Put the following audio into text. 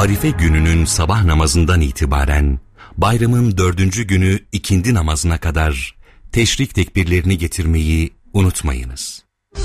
Arife gününün sabah namazından itibaren bayramın 4. günü ikindi namazına kadar teşrik tekbirlerini getirmeyi unutmayınız.